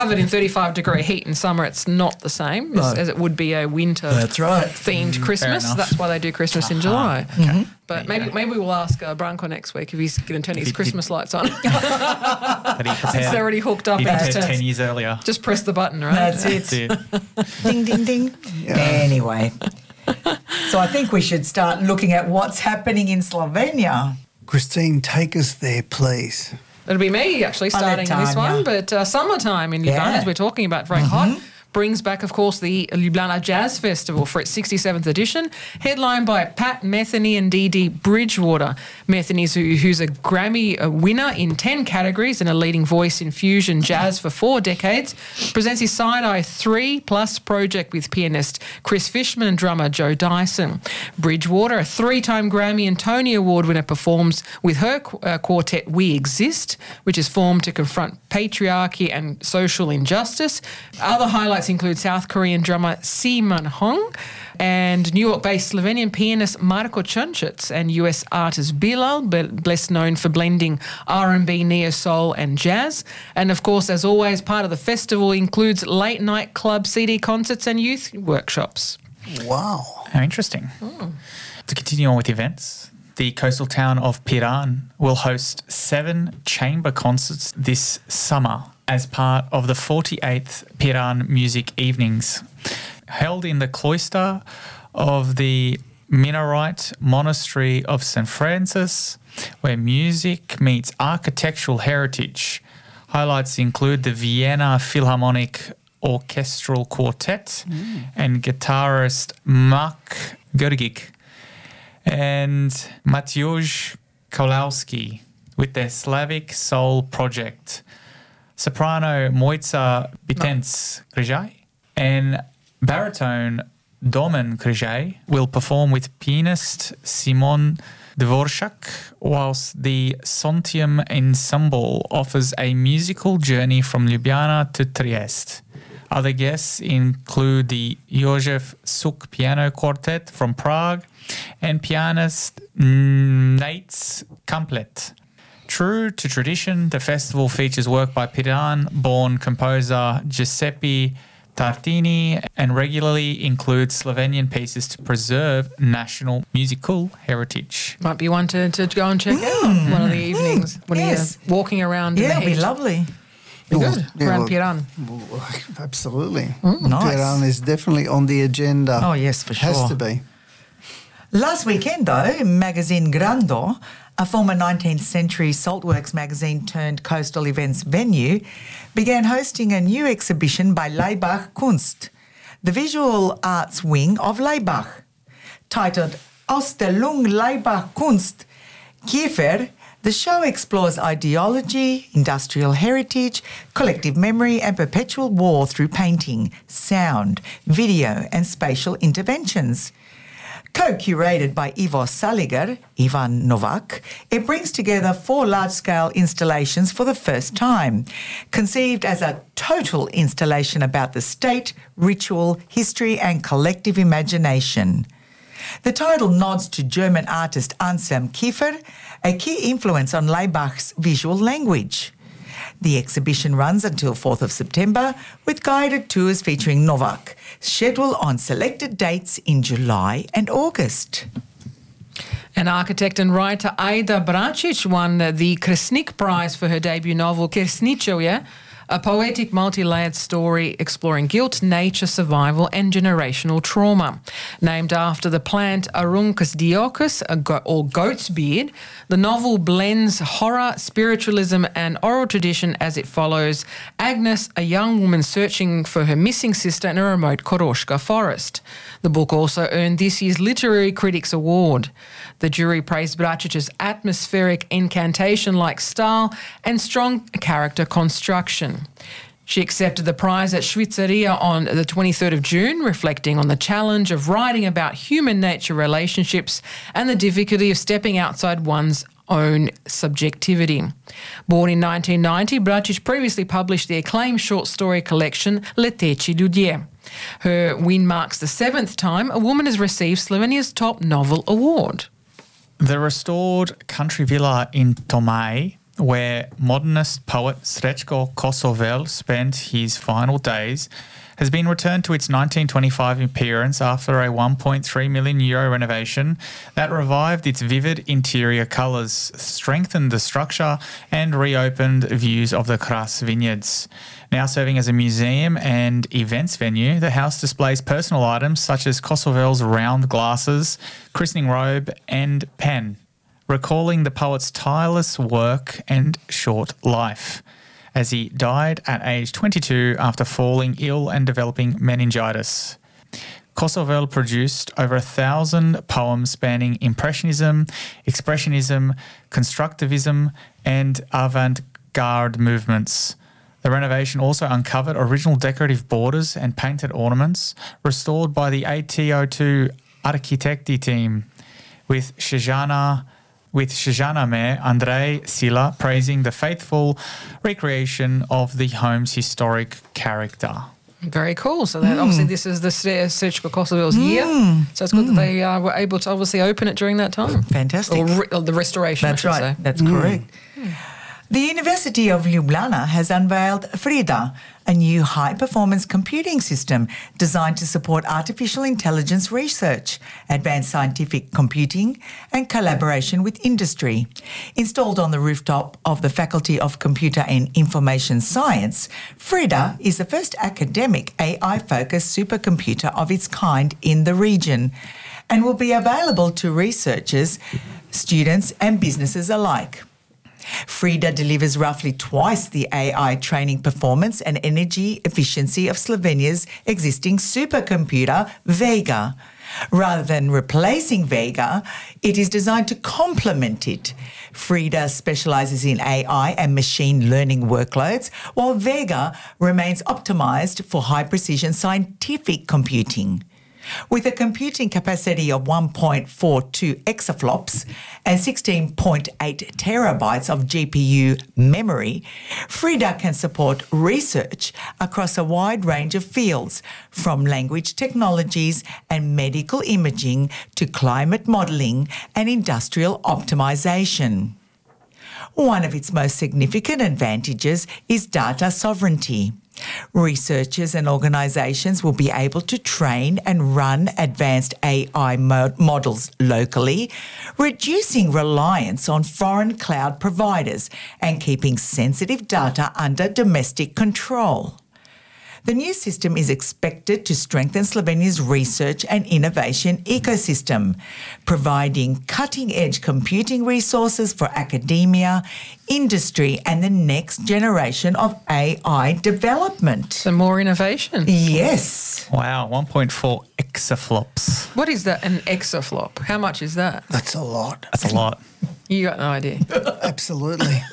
Have it in 35-degree heat in summer, it's not the same as it would be a winter themed Christmas. That's why they do Christmas in July. Okay. But maybe we'll ask Branko next week if he's going to turn his Christmas lights on. That he prepared, Since they're already hooked up. he in prepared his 10 years earlier. Just press the button, right? That's it. Ding, ding, ding. Yeah. Anyway, so I think we should start looking at what's happening in Slovenia. Christine, take us there, please. It'll be me actually starting this one, but summertime in Ljubljana, as we're talking about, very hot, brings back, of course, the Ljubljana Jazz Festival for its 67th edition, headlined by Pat Metheny and Dee Dee Bridgewater. Metheny, who's a Grammy winner in 10 categories and a leading voice in fusion jazz for 4 decades, presents his Side-Eye 3+ project with pianist Chris Fishman and drummer Joe Dyson. Bridgewater, a 3-time Grammy and Tony Award winner, performs with her quartet We Exist, which is formed to confront patriarchy and social injustice. Other highlights include South Korean drummer Simon Hong and New York-based Slovenian pianist Marko Čunčić and US artist Bilal, best known for blending R&B, neo-soul and jazz. And, of course, as always, part of the festival includes late-night club CD concerts and youth workshops. Wow. How interesting. To continue on with events, the coastal town of Piran will host 7 chamber concerts this summer as part of the 48th Piran Music Evenings, held in the cloister of the Minorite Monastery of St. Francis, where music meets architectural heritage. Highlights include the Vienna Philharmonic Orchestral Quartet and guitarist Mark Gergik and Mateusz Kolowski with their Slavic Soul project. Soprano Mojca Bitenc-Križaj and baritone Domen Križaj will perform with pianist Simon Dvoršak, whilst the Sontium Ensemble offers a musical journey from Ljubljana to Trieste. Other guests include the Jozef Suk Piano Quartet from Prague and pianist Nates Kamplet. True to tradition, the festival features work by Piran-born composer Giuseppe Tartini and regularly includes Slovenian pieces to preserve national musical heritage. Might be one to go and check out one of the evenings when you're walking around. Yeah, in the it'll be heat. lovely. Be good. Yeah, Around Piran. Absolutely. Nice. Piran is definitely on the agenda. Oh, yes, for sure. Has to be. Last weekend, though, magazine Grando, a former 19th century Saltworks magazine turned coastal events venue, began hosting a new exhibition by Laibach Kunst, the visual arts wing of Laibach. Titled Ausstellung Laibach Kunst, Kiefer, the show explores ideology, industrial heritage, collective memory and perpetual war through painting, sound, video and spatial interventions. Co-curated by Ivo Saliger, Ivan Novak, it brings together 4 large-scale installations for the first time, conceived as a total installation about the state, ritual, history and collective imagination. The title nods to German artist Anselm Kiefer, a key influence on Laibach's visual language. The exhibition runs until 4th of September with guided tours featuring Novak, scheduled on selected dates in July and August. And architect and writer Aida Bracic won the Kresnik Prize for her debut novel Kresničevje, a poetic multi-layered story exploring guilt, nature, survival and generational trauma. Named after the plant Aruncus dioicus, or goat's beard, the novel blends horror, spiritualism and oral tradition as it follows Agnes, a young woman searching for her missing sister in a remote Koroshka forest. The book also earned this year's Literary Critics Award. The jury praised Bracic's atmospheric, incantation-like style and strong character construction. She accepted the prize at Schwitzeria on the 23rd of June, reflecting on the challenge of writing about human nature relationships and the difficulty of stepping outside one's own subjectivity. Born in 1990, Bracic previously published the acclaimed short story collection Leteći ljudje. Her win marks the 7th time a woman has received Slovenia's top novel award. The restored country villa in Tomaj where modernist poet Srećko Kosovel spent his final days, has been returned to its 1925 appearance after a €1.3 million renovation that revived its vivid interior colours, strengthened the structure and reopened views of the Kras vineyards. Now serving as a museum and events venue, the house displays personal items such as Kosovel's round glasses, christening robe and pen, recalling the poet's tireless work and short life, as he died at age 22 after falling ill and developing meningitis. Kosovel produced over 1,000 poems spanning Impressionism, Expressionism, Constructivism and avant-garde movements. The renovation also uncovered original decorative borders and painted ornaments restored by the AT02 Architecti team, with Shijana Mayor Andrei Sila praising the faithful recreation of the home's historic character. Very cool. So that obviously this is the Srećko Kosovel's year. So it's good that they were able to obviously open it during that time. Fantastic. Or the restoration, That's I should right. say. That's correct. The University of Ljubljana has unveiled Frida, a new high-performance computing system designed to support artificial intelligence research, advanced scientific computing and collaboration with industry. Installed on the rooftop of the Faculty of Computer and Information Science, Frida is the first academic AI-focused supercomputer of its kind in the region and will be available to researchers, students and businesses alike. Frida delivers roughly twice the AI training performance and energy efficiency of Slovenia's existing supercomputer, Vega. Rather than replacing Vega, it is designed to complement it. Frida specialises in AI and machine learning workloads, while Vega remains optimised for high-precision scientific computing. With a computing capacity of 1.42 exaflops and 16.8 terabytes of GPU memory, Frida can support research across a wide range of fields, from language technologies and medical imaging to climate modelling and industrial optimisation. One of its most significant advantages is data sovereignty. Researchers and organisations will be able to train and run advanced AI models locally, reducing reliance on foreign cloud providers and keeping sensitive data under domestic control. The new system is expected to strengthen Slovenia's research and innovation ecosystem, providing cutting-edge computing resources for academia, industry and the next generation of AI development. So more innovation. Yes. Wow, 1.4 exaflops. What is that, an exaflop? How much is that? That's a lot. That's a lot. You got no idea. Absolutely.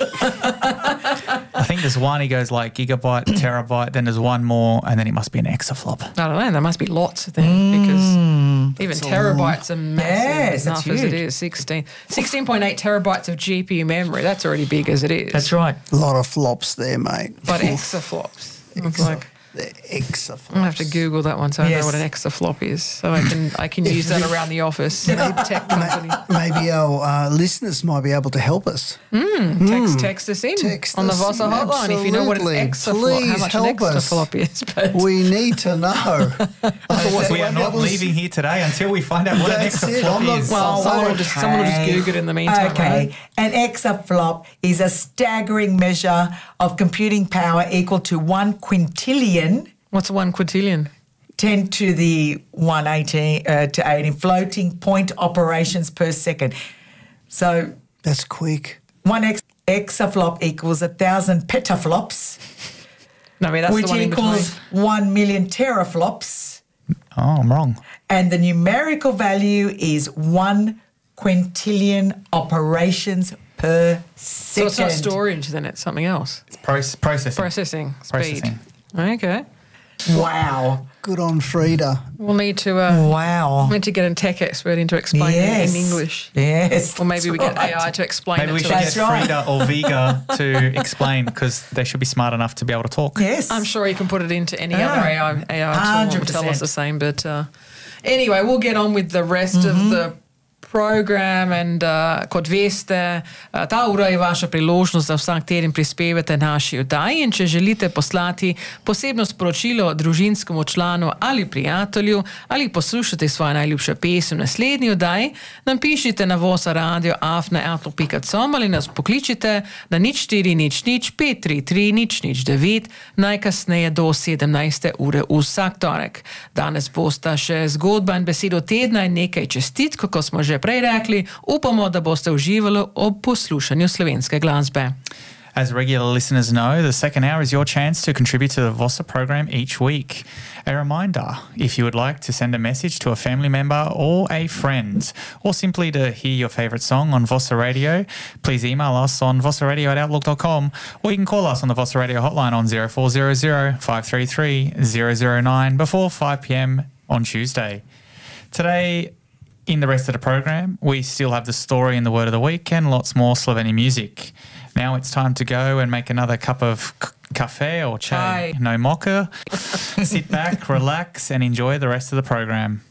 I think there's one, he goes like gigabyte, terabyte, then there's one more, and then it must be an exaflop. I don't know. There must be lots of them because even terabytes are massive Yes, enough that's as it huge. is. 16.8 terabytes of GPU memory. That's already big as it is. That's right. A lot of flops there, mate. But exaflops. It's like The exaflops. I'll have to Google that one so I know Yes. what an exaflop is, so I can use that around the office. Tech company. Maybe our listeners might be able to help us. Text us in Text on the us Vossa in, hotline if you know what an absolutely. exaflop, how much an Please help us. exaflop is. But We need to know. We are not leaving here today until we find out what an That's it. exaflop I'm not- is. well, someone will just Google it in the meantime. Okay. right? An exaflop is a staggering measure of computing power equal to 1 quintillion, What's 1 quintillion? 10 to the 118 to 18 floating point operations per second. So That's quick. one exaflop equals 1,000 petaflops, No, I mean that's which the one in between. equals 1 million teraflops. Oh, I'm wrong. And the numerical value is 1 quintillion operations per So second. it's not storage, then it's something else. It's processing. Processing speed. Processing. Okay. Wow. Good on Frida. We'll need to Wow. get a tech expert in to explain it in English. Yes. Or maybe we that's get right. AI to explain Maybe it we to should us. get right. Frida or Vega to explain, because they should be smart enough to be able to talk. Yes. I'm sure you can put it into any other AI tool and tell us 100%. the same. But anyway, we'll get on with the rest of the program and kot veste, ta ura je vaša priložnost, da vsak teden prispevate naši oddaji in če želite poslati posebno sporočilo družinskemu članu ali prijatelju ali poslušate svoje najljubše pesem v naslednji oddaji, nam pišite na vosa.radio@outlook.com ali nas pokličite na 0400 533 009 najkasneje do 17. ure vsak torek. Danes bosta še zgodba in besedo tedna in nekaj čestitk, kako smo že prej rekli, upamo, da boste uživali ob poslušanju slovenske glasbe. As regular listeners know, the second hour is your chance to contribute to the Vossa program each week. A reminder, if you would like to send a message to a family member or a friend, or simply to hear your favourite song on Vossa Radio, please email us on vossaradio@outlook.com, or you can call us on the Vossa Radio hotline on 0400 533 009 before 5 p.m. on Tuesday. Today, in the rest of the program, we still have the story and the word of the week and lots more Slovenian music. Now it's time to go and make another cup of cafe or chai, no mocha. Sit back, relax and enjoy the rest of the program.